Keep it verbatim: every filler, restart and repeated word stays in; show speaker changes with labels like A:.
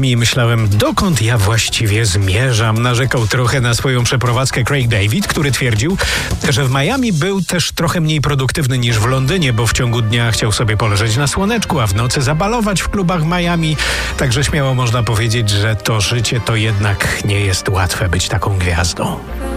A: Miami i myślałem, dokąd ja właściwie zmierzam. Narzekał trochę na swoją przeprowadzkę Craig David, który twierdził, że w Miami był też trochę mniej produktywny niż w Londynie, bo w ciągu dnia chciał sobie poleżeć na słoneczku, a w nocy zabalować w klubach Miami. Także śmiało można powiedzieć, że to życie to jednak nie jest łatwe być taką gwiazdą.